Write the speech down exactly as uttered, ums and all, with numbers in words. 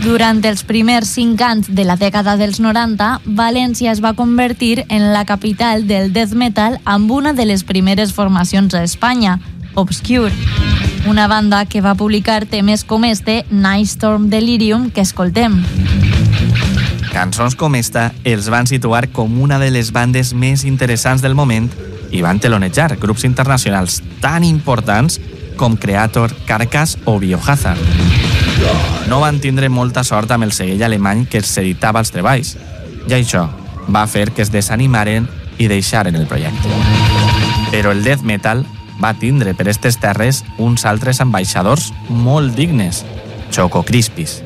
Durant els primers cinc anys de la dècada dels noranta, València es va convertir en la capital del death metal amb una de les primeres formacions a Espanya, Obscure, una banda que va publicar temes com este Nightstorm Delirium que escoltem. Cançons com esta els van situar com una de les bandes més interessants del moment i van telonejar grups internacionals tan importants com Creator, Carcass o Biohazard. No van tindre molta sort amb el segell alemany que els editava els treballs, i això va fer que es desanimaren i deixaren el projecte. Però el death metal va tindre per aquestes terres uns altres ambaixadors molt dignes, Choco Crispis.